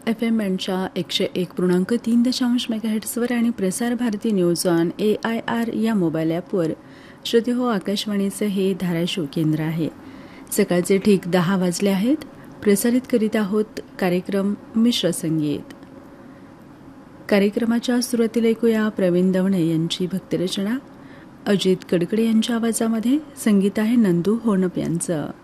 FM बँडच्या 101.3 मेगाहर्ट्झवर आणि Prasar Bharati news on AIR या मोबाईल ॲपवर श्रोते हो, आकाशवाणीचं हे धाराशिव केंद्र आहे. सकाळचे ठीक 10 वाजले आहेत. प्रसारित करीत आहोत कार्यक्रम मिश्र संगीत. कार्यक्रमाच्या सुरुवातीला ऐकूया प्रवीण दवणे यांची भक्तिरचना. अजित कडकडे यांच्या आवाजामध्ये. संगीत आहे नंदू होणप यांचं.